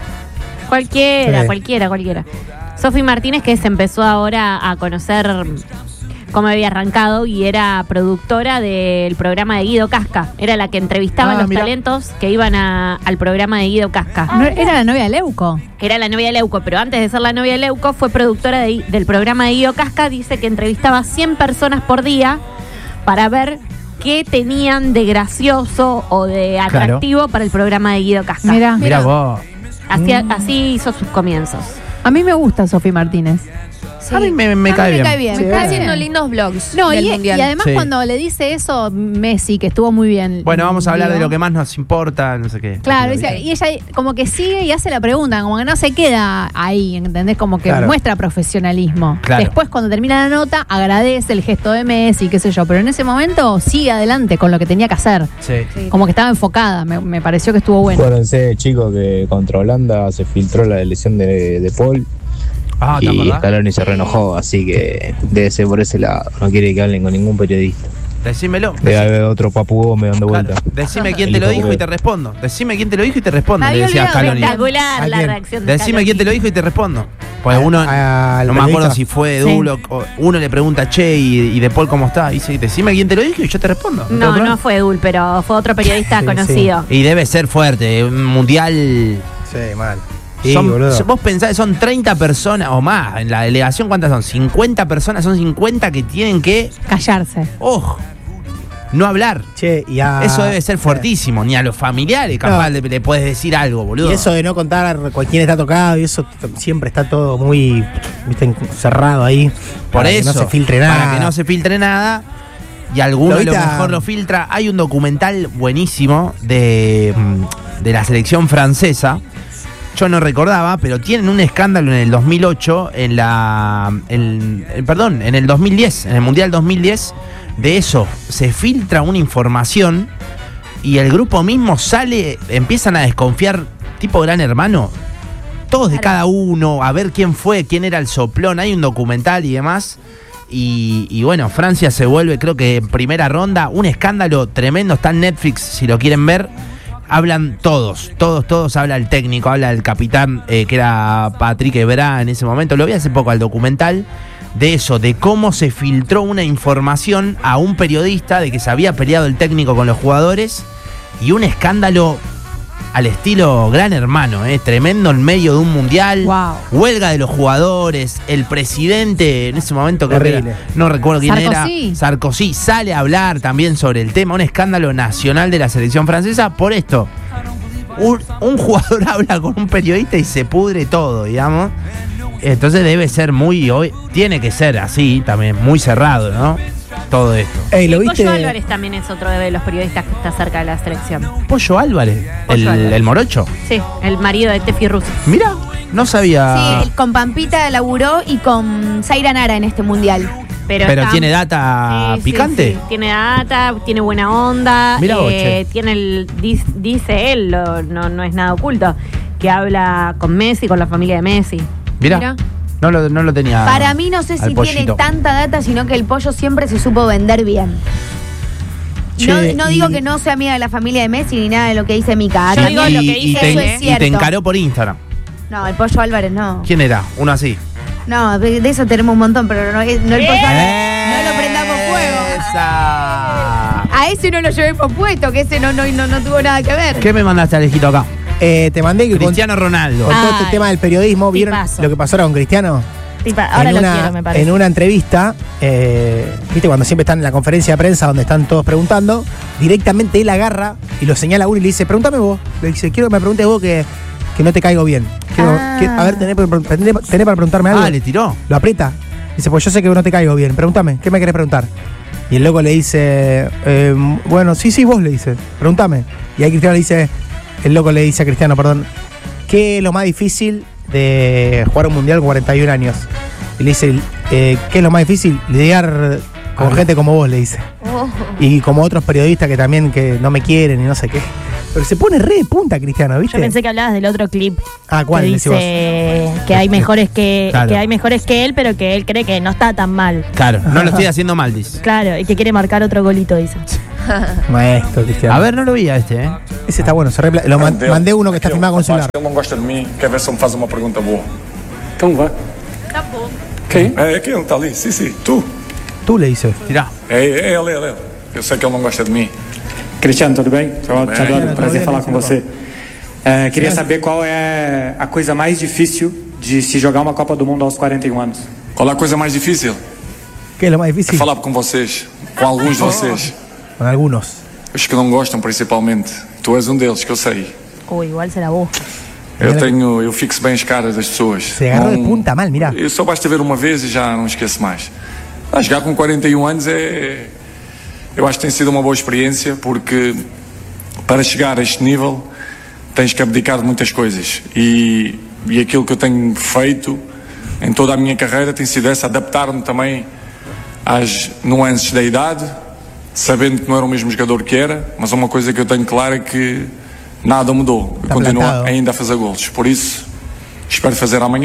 Cualquiera, Sí. cualquiera, cualquiera. Sofi Martínez, que se empezó ahora a conocer cómo había arrancado y era productora del programa de Guido Casca. Era la que entrevistaba Ah, a los mirá. talentos que iban a- al programa de Guido Casca. No, era la novia de Leuco. Era la novia de Leuco, pero antes de ser la novia de Leuco fue productora de- del programa de Guido Casca. Dice que entrevistaba a cien personas por día para ver qué tenían de gracioso o de atractivo para el programa de Guido Casca. Mira, Mira vos. Así, así hizo sus comienzos. a mí me gusta Sofi Martínez. Sí. A mí me- me A mí cae bien. Me cae bien. Sí. Está haciendo lindos vlogs. No, del y, mundial. y además Sí. cuando le dice eso Messi, que estuvo muy bien. Bueno, vamos a hablar de digo. lo que más nos importa, no sé qué. Claro, ¿Viste? dice- y ella como que sigue y hace la pregunta, como que no se queda ahí, ¿entendés? Como que Claro. muestra profesionalismo. Claro. Después, cuando termina la nota, agradece el gesto de Messi, qué sé yo, pero en ese momento sigue adelante con lo que tenía que hacer. Sí. Sí. Como que estaba enfocada, me, me pareció que estuvo bueno. Acuérdense, chicos, que contra Holanda se filtró la lesión de, de Paul Ah, ¿te y acordás? Scaloni se reenojó, así que debe ser por ese lado. No quiere que hablen con ningún periodista. Decímelo. Debe haber otro Papu Gómez dando Claro. vuelta. Decime quién El te lo hijo dijo y de- te respondo. Decime quién te lo dijo y te respondo. Me Le había decía olvidado Scaloni. Espectacular ¿A la quién? reacción de Decime Scaloni. quién te lo dijo y te respondo. Pues uno, Al no me acuerdo periodista. si fue Sí. Dulo, o uno le pregunta, che, y, y de Paul cómo está. Y dice, decime quién te lo dijo y yo te respondo. tengo No, problema. no fue Dul, pero fue otro periodista Sí, conocido. Y debe ser fuerte, un mundial. Sí, mal. Sí, Son- boludo. vos pensás que son treinta personas o más. En la delegación, ¿cuántas son? cincuenta personas, son cincuenta que tienen que, Callarse. ojo, no hablar. Che, y a- Eso debe ser fuertísimo. Ni a los familiares, capaz No. le, le puedes decir algo, boludo. Y eso de no contar con quién está tocado y eso t- siempre está todo muy, viste, cerrado ahí. Por para eso. que no se filtre nada. Para que no se filtre nada. Y alguno ¿Lo a lo viste a- mejor lo filtra. Hay un documental buenísimo de, mm, de la selección francesa. Yo no recordaba, pero tienen un escándalo en el dos mil ocho, en la. en- en- perdón, en el dos mil diez, en el Mundial dos mil diez. De eso, se filtra una información y el grupo mismo sale, empiezan a desconfiar, tipo Gran Hermano, todos de cada uno, a ver quién fue, quién era el soplón. Hay un documental y demás. Y, y bueno, Francia se vuelve, creo que en primera ronda, un escándalo tremendo. Está en Netflix si lo quieren ver. Hablan todos, todos, todos. Habla el técnico, habla el capitán, eh, que era Patrick Evra en ese momento. Lo vi hace poco al documental de eso, de cómo se filtró una información a un periodista de que se había peleado el técnico con los jugadores. Y un escándalo al estilo Gran Hermano, eh, tremendo en medio de un mundial. Wow. Huelga de los jugadores, el presidente en ese momento creo que Terrible. era, no recuerdo quién Sarkozy. era, Sarkozy, sale a hablar también sobre el tema, un escándalo nacional de la selección francesa por esto. Un, un jugador habla con un periodista y se pudre todo, digamos. Entonces debe ser muy, hoy tiene que ser así también, muy cerrado, ¿no? Todo esto. Ey, ¿lo Pollo viste? Álvarez también es otro de los periodistas que está cerca de la selección. Pollo Álvarez, Pollo el, Álvarez. el morocho. Sí, el marido de Tefi Russo. Mira, no sabía. Sí, él con Pampita laburó y con Zaira Nara en este mundial. Pero, Pero está- tiene data Sí, sí, picante. sí. Tiene data, tiene buena onda. Mirá vos, eh, che. tiene el, dis- dice él, lo- no, no es nada oculto, que habla con Messi, con la familia de Messi. Mira, Mira. no lo, no lo tenía. Para mí no sé al si tiene pollito. tanta data, sino que el pollo siempre se supo vender bien. Che, no no y- digo que no sea amiga de la familia de Messi ni nada de lo que dice Mica. Yo También digo lo y, que y dice te, eso él, es y te cierto. encaró por Instagram. No, el pollo Álvarez no. ¿Quién era? Uno así. No, de de eso tenemos un montón, pero no, es- no el pollo Álvarez. No lo prendamos fuego. Esa. A ese no lo llevé por puesto, que ese no, no, no, no tuvo nada que ver. ¿Qué me mandaste, Alejito, acá? Eh, te mandé que con, Cristiano Ronaldo. con todo este Ay, tema del periodismo, ¿vieron tipazo. lo que pasó ahora con Cristiano? Tipa, ahora en lo una, quiero, me parece. En una entrevista, eh, viste, cuando siempre están en la conferencia de prensa donde están todos preguntando, directamente él agarra y lo señala a uno y le dice, pregúntame vos. Le dice, quiero que me preguntes vos que, que no te caigo bien. Quiero- Ah. que- a ver, ¿tenés, para- tenés- tenés para preguntarme algo? Ah, le tiró. Lo aprieta. Dice, pues yo sé que no te caigo bien, pregúntame, ¿qué me querés preguntar? Y el loco le dice, eh, bueno, sí, sí, vos le dice, pregúntame. Y ahí Cristiano le dice, el loco le dice a Cristiano, perdón, ¿qué es lo más difícil de jugar un mundial con cuarenta y un años? Y le dice, eh, ¿qué es lo más difícil? Lidiar con Ah. gente como vos, le dice. Oh. Y como otros periodistas que también que no me quieren y no sé qué. Pero se pone re de punta, Cristiano, ¿viste? Yo pensé que hablabas del otro clip. Ah, ¿cuál? Que Decís vos. dice que hay mejores que, Claro. que hay mejores que él, pero que él cree que no está tan mal. Claro, no lo estoy haciendo mal, dice. Claro, y que quiere marcar otro golito, dice. Maestro, Cristiano. A ver, no lo vi a este, ¿eh? Ese está bueno, se repla- lo man- mandé uno que está filmado con celular. Ele não gosta de mim, quer ver se me faz uma pergunta boa. Então vai. Acabou. Quem? É aquele que está ali, sim, sim, tu. Tú le dices. Tirá. É, é ele, é ele. Eu sei que ele não gosta de mim. Cristiano, tudo bem? Tchau, bem. Teodoro, Tudo prazer bem, falar com tudo você. É, queria saber qual é a coisa mais difícil de se jogar uma Copa do Mundo aos quarenta e um anos. Qual é a coisa mais difícil? ¿Qué es lo más É difícil? falar com vocês, com alguns de vocês. Con algunos. Os que não gostam, principalmente. Tu és um deles, que eu sei. Uy, igual se la vos. Eu tenho, eu fixo bem as caras das pessoas. Se agarró de punta mal, mirá. Eu só basta ver uma vez e já não esqueço mais. A jogar com quarenta e um anos é. Eu acho que tem sido uma boa experiência porque para chegar a este nível tens que abdicar de muitas coisas. E, e aquilo que eu tenho feito em toda a minha carreira tem sido essa, adaptar-me também às nuances da idade, sabendo que não era o mesmo jogador que era, mas uma coisa que eu tenho clara é que nada mudou. Eu Está continuo plantado. ainda a fazer golos. Por isso, espero fazer amanhã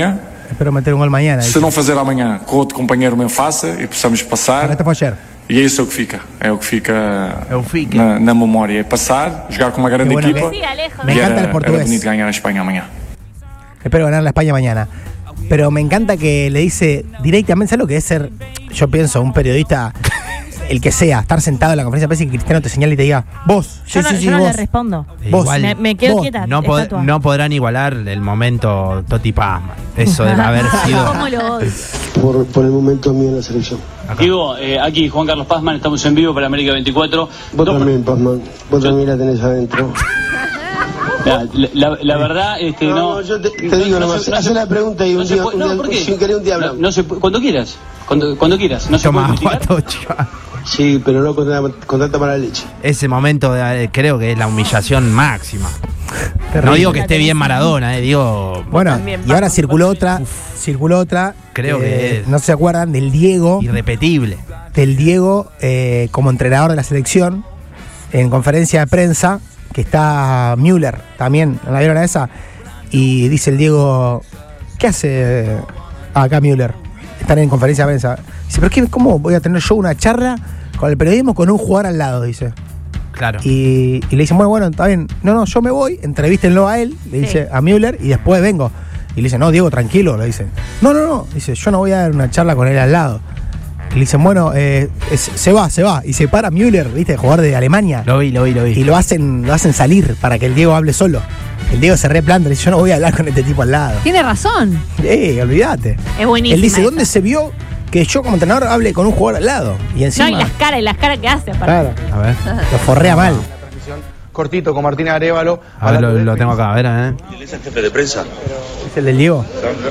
Espero meter un gol mañana. Se não fazer amanhã, que outro companheiro me faça e possamos passar. Este foi ayer. E é isso o que fica. É o que fica, É o fica. Na, na memória. É passar, jogar com uma grande Qué bueno equipa. que- Sí, Alejo. Me E encanta era, el portugués. era bonito ganhar a Espanha amanhã. Espero ganar la España mañana. Pero me encanta que le dice directamente, ¿sabes lo que es ser, yo pienso, un periodista, el que sea, estar sentado en la conferencia de prensa y que Cristiano te señale y te diga, vos, sí, Yo no, sí, sí, yo no vos. le respondo. Vos. Igual, Me, me quedo Vos, quieta. no, pod- estatua. no podrán igualar el momento Totti Pazman. Eso de haber sido. ¿Cómo lo odio? Por, por el momento mío en la selección. Acá. Digo, eh, aquí Juan Carlos Pazman, estamos en vivo para América veinticuatro. Vos Dos- también, Pazman. Vos también la tenés adentro. La, la- la verdad, este, no. No, yo te, te digo no nomás, se- no haz se- la pregunta y un no se día, puede- un no, día- ¿por qué? sin querer un día No, hablamos. no se puede- cuando quieras, cuando, cuando quieras. No se Toma puede agua, criticar. Tochi. Sí, pero no con, con tanta mala leche. Ese momento de- creo que es la humillación máxima. Terrible. No digo que esté bien Maradona, eh, digo. Bueno, También, y ahora vamos, circuló otra, circuló otra. Creo eh, que es. No se acuerdan del Diego, Irrepetible. del Diego eh, como entrenador de la selección, en conferencia de prensa, que está Müller también, ¿la vieron a esa? Y dice el Diego, ¿qué hace acá Müller? Están en conferencia de prensa. Dice, ¿pero qué, cómo voy a tener yo una charla con el periodismo con un jugador al lado? Dice. Claro. Y, y le dicen, bueno, bueno, está bien. No, no, yo me voy, entrevístenlo a él, le dice a Müller, y después vengo. Y le dice, no, Diego, tranquilo, le dice. No, no, no, dice, yo no voy a dar una charla con él al lado. Y le dicen, bueno, eh, es- se va, se va. Y se para Müller, ¿viste? El jugador de Alemania. Lo vi, lo vi, lo vi. Y lo hacen, lo hacen salir para que el Diego hable solo. El Diego se replanta, le dice, yo no voy a hablar con este tipo al lado. Tiene razón. Eh, olvídate. Es buenísimo. Él dice, ¿dónde se vio que yo como entrenador hable con un jugador al lado? Y encima, No, y las caras, y las caras que hace. aparte. claro, A ver. lo forrea mal. Cortito con Martín Arévalo. A ver, lo, lo tengo acá, a ver, a ver. Él es el jefe de prensa. Es el del Diego.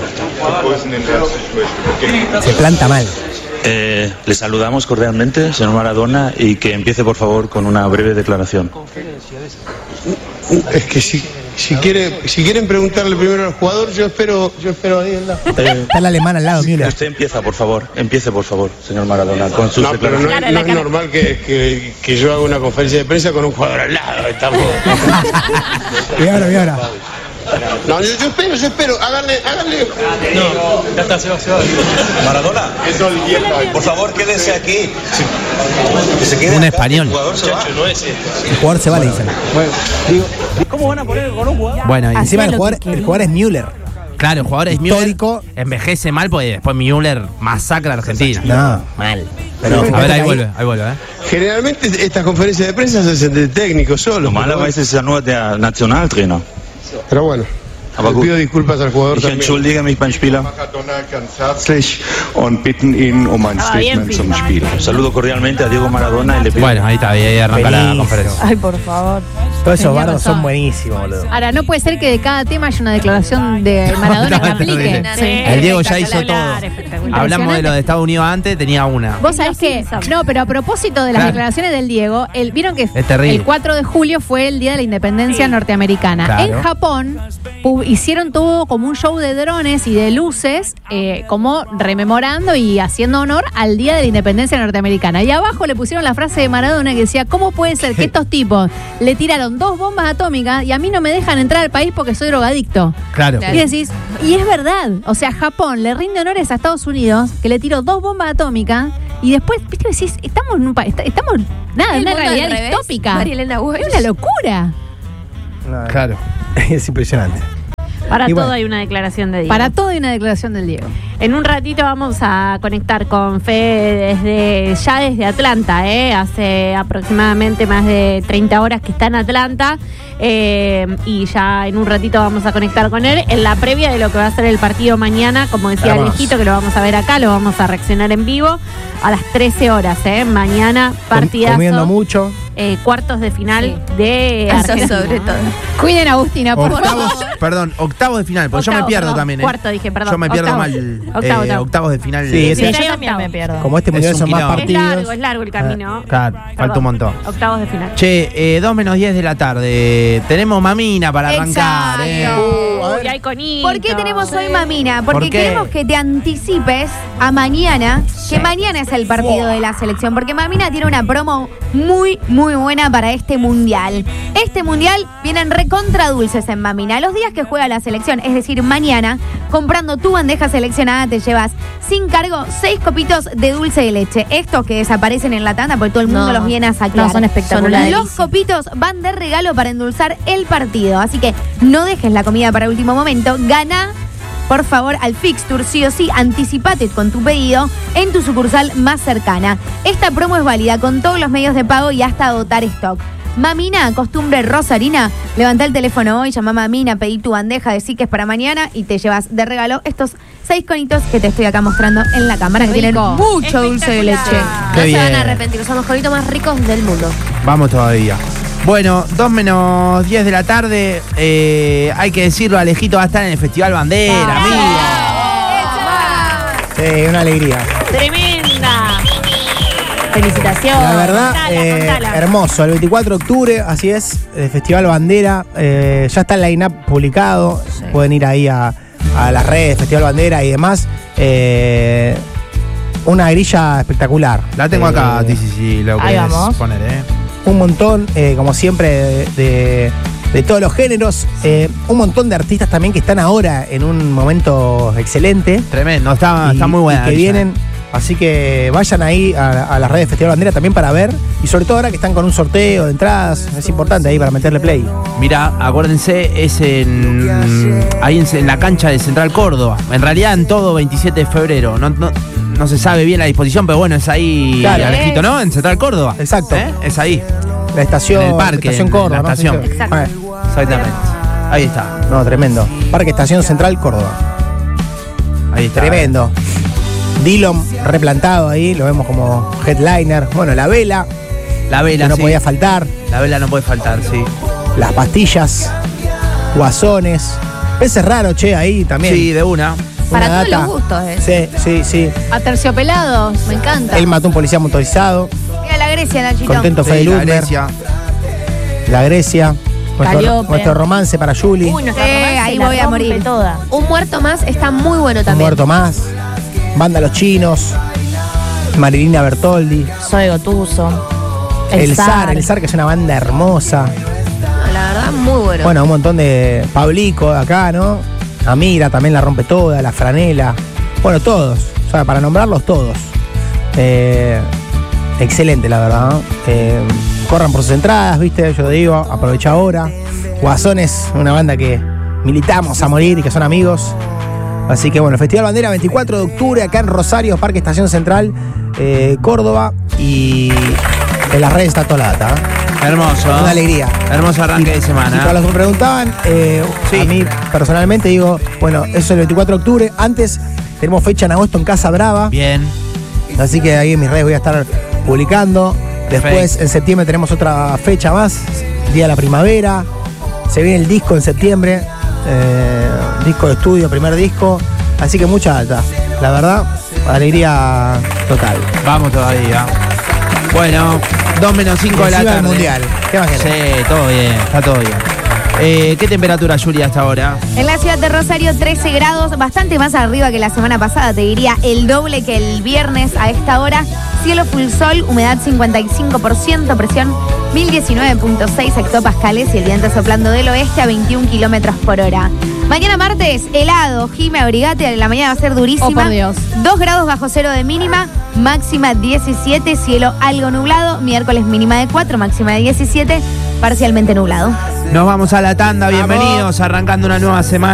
Se planta mal. Eh, le saludamos cordialmente, señor Maradona, y que empiece por favor con una breve declaración. Es que si, si, quiere, si quieren preguntarle primero al jugador, yo espero, yo espero ahí al lado. Eh, Está el alemán al lado, Müller. usted empieza, por favor, empiece por favor, señor Maradona, con sus No, pero no, declaraciones. es- no es normal que, que, que yo haga una conferencia de prensa con un jugador al lado. Estamos... Y ahora, y ahora. No, yo, yo espero, yo espero. Háganle, háganle. No, ya está, se va, se va. Maradona, por favor, quédese aquí. Que se quede Un acá, español. el jugador se va. No es ese. El jugador se va, le dicen. ¿Cómo van a poner con un jugador? Bueno, y Encima el lo jugador, que el jugador es Müller. claro, el jugador es Histórico. Müller. Envejece mal porque después Müller masacra a Argentina. No, mal. Pero A ver, ahí vuelve, ahí vuelve, ¿eh? Generalmente estas conferencias de prensa se hacen de técnico solo. Normalerweise ist er nur der Nationaltrainer. Pero bueno, Aber le gut. pido disculpas al jugador Ich también. entschuldige mich beim Spieler. Herzlich und bitten ihn um ein Ah, bien, Statement zum Pizarro. Spiel. Saludo cordialmente a Diego Maradona y le pido. Bueno, ahí está, ahí arranca la Buenísimo. conferencia. Ay, por favor. todos esos Tenía bardos razón. son buenísimos, boludo. Ahora, no puede ser que de cada tema haya una declaración de Maradona que No, aplique. terrible. Sí, El Diego ya hizo espectacular, todo. espectacular. Hablamos de lo de Estados Unidos antes, tenía una. Vos sabés que, no, pero a propósito de las Claro. declaraciones del Diego, el, vieron que Es terrible. el cuatro de julio fue el Día de la Independencia Sí. norteamericana. Claro. En Japón pu- hicieron todo como un show de drones y de luces, eh, como rememorando y haciendo honor al Día de la Independencia norteamericana. Y abajo le pusieron la frase de Maradona que decía, ¿cómo puede ser que estos tipos le tiraron dos bombas atómicas y a mí no me dejan entrar al país porque soy drogadicto? Claro. Y decís, y es verdad, o sea, Japón le rinde honores a Estados Unidos, que le tiró dos bombas atómicas, y después, viste, decís, estamos en un país, estamos, nada, en El una mundo realidad al revés, distópica. María Elena Walsh. Es una locura. No, Claro. Es impresionante. Para Y todo bueno. hay una declaración de Diego. Para todo hay una declaración del Diego. En un ratito vamos a conectar con Fede desde ya desde Atlanta, ¿eh? Hace aproximadamente más de treinta horas que está en Atlanta, eh, y ya en un ratito vamos a conectar con él en la previa de lo que va a ser el partido mañana, como decía Hermoso. Alejito, que lo vamos a ver acá, lo vamos a reaccionar en vivo a las trece horas, ¿eh? Mañana partidazo. Comiendo mucho. eh, cuartos de final de Eso Argentina. sobre todo. Cuiden a Agustina, por Octavos, favor. perdón, octavos de final, porque yo me Octavos, pierdo perdón, también, ¿eh? cuarto dije, perdón, Yo me pierdo octavos. mal. Octavo, eh, octavo. octavos de final. Sí, de- ese- Sí, Ese- yo también me pierdo. Como este Es mundial un son más quilombo. Es partidos. largo, es largo el camino. Claro, falta un montón. Octavos de final. Che, eh, dos menos diez de la tarde. Tenemos mamina para arrancar, ¿eh? Exacto. Uy, hay conito. ¿Por qué tenemos hoy Mamina? Porque ¿Por qué? queremos que te anticipes a mañana, que mañana es el partido de la selección, porque Mamina tiene una promo muy, muy muy buena para este mundial. Este mundial vienen recontra dulces en Mamina. Los días que juega la selección, es decir, mañana, comprando tu bandeja seleccionada te llevas sin cargo seis copitos de dulce de leche. Estos que desaparecen en la tanda porque todo el mundo No, los viene a saquear. no, son espectaculares. Los copitos van de regalo para endulzar el partido. Así que no dejes la comida para último momento. Gana, por favor, al Fixture, sí o sí, anticipate con tu pedido en tu sucursal más cercana. Esta promo es válida con todos los medios de pago y hasta agotar stock. Mamina, costumbre rosarina, levantá el teléfono hoy, llama a Mamina, pedí tu bandeja, decí que es para mañana y te llevas de regalo estos seis conitos que te estoy acá mostrando en la cámara, que tienen mucho dulce de leche. Qué No se van bien. a arrepentir, son los conitos más ricos del mundo. Vamos todavía. Bueno, dos menos diez de la tarde. eh, hay que decirlo, Alejito va a estar en el Festival Bandera, amigo. Sí, una alegría. Tremenda. Felicitaciones. La verdad, Contala, eh, contala. hermoso. El veinticuatro de octubre, así es, el Festival Bandera. eh, ya está el line-up publicado. Pueden ir ahí a, a las redes, Festival Bandera y demás. Eh, una grilla espectacular. La tengo acá, Eh, Tisi, si lo ahí querés vamos. poner, ¿eh? Un montón, eh, como siempre, de, de- de todos los géneros. eh, un montón de artistas también que están ahora en un momento excelente. Tremendo, está, y, está muy buena. y que la grilla. vienen, así que vayan ahí a, a las redes de Festival Bandera también para ver. Y sobre todo ahora que están con un sorteo de entradas, es importante ahí para meterle play. Mirá, acuérdense, es en ahí en, en la cancha de Central Córdoba. En realidad en todo veintisiete de febrero. No, no, no se sabe bien la disposición, pero bueno, es ahí, Claro. Alejito, ¿no? En Central Córdoba. Exacto. ¿Eh? Es ahí. La estación, En el parque, estación en Córdoba, la ¿no? estación. Sí, sí. Exacto. Ah, Exactamente. Ahí está. no, tremendo. Parque Estación Central Córdoba. Ahí está. Tremendo. Dillon replantado ahí, lo vemos como headliner. Bueno, la vela, La vela, que no sí. podía faltar. La vela no puede faltar, sí. Las pastillas, guasones. Ese es raro, che, ahí también. Sí, de una. Para Una todos data. los gustos, ¿eh? Sí, sí, sí. Aterciopelados, me encanta. Él mató a un policía motorizado. Mira la Grecia, Nachito. Contento Sí, Fede la Lundberg. Grecia. La Grecia. Nuestro, Calliope. nuestro romance para Julie. Uy, nuestra Sí, romance ahí la voy a rompe morir. toda. Un muerto más está muy bueno Un también. muerto más. Banda Los Chinos. Marilina Bertoldi. Soy Gotuso. El, Zar. El Zar, que es una banda hermosa. No, la verdad, muy bueno. Bueno, un montón de. Pablico de acá, ¿no? Amira también la rompe toda. La Franela. Bueno, todos. O sea, para nombrarlos todos. Eh, excelente, la verdad. ¿no? Eh, corran por sus entradas, ¿viste? Yo digo, aprovecha ahora. Guasones, una banda que militamos a morir y que son amigos. Así que bueno, Festival Bandera, veinticuatro de octubre, acá en Rosario, Parque Estación Central, eh, Córdoba. Y en las redes está toda la data. ¿eh? Hermoso. Una alegría. Hermoso arranque de Y para semana. los que me preguntaban, eh, Sí. a mí personalmente digo, bueno, eso es el veinticuatro de octubre. Antes tenemos fecha en agosto en Casa Brava. Bien. Así que ahí en mis redes voy a estar publicando. Después Perfecto. en septiembre tenemos otra fecha más, Día de la Primavera. Se viene el disco en septiembre, eh, disco de estudio, primer disco. Así que mucha data. La verdad, alegría total. Vamos todavía. Bueno, dos menos cinco de la Encima tarde. del Mundial. ¿Qué más querés? Sí, todo bien, está todo bien. Eh, ¿Qué temperatura, Julia, hasta ahora? En la ciudad de Rosario, trece grados, bastante más arriba que la semana pasada, te diría el doble que el viernes a esta hora. Cielo full sol, humedad cincuenta y cinco por ciento, presión mil diecinueve punto seis hectopascales y el viento soplando del oeste a veintiún kilómetros por hora. Mañana martes, helado, Jime, abrigate, la mañana va a ser durísima. Oh, por Dios. dos grados bajo cero de mínima, máxima diecisiete, cielo algo nublado. Miércoles mínima de cuatro, máxima de diecisiete, parcialmente nublado. Nos vamos a la tanda, bienvenidos, arrancando una nueva semana.